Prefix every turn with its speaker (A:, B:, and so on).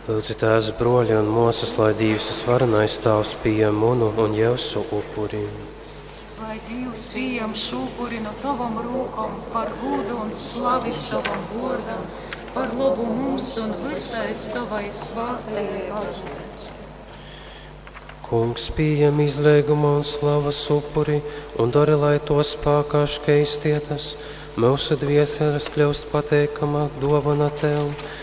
A: Lūdzu, Tēvs, broļi un mūsas, lai Dievs varenais tavs pieņem munu un Jēzu upuri.
B: Lai Dievs pieņem šupuri no tavam rūkam par godu un slavi savam vārdam, par labu mums un visai savai svētajai baznīcai.
A: Kungs pieņem izliegumu un slavas upuri un dari, lai to spēkā škeistietas. Mūsu dvieseles kļūst pateikama dāvana tev.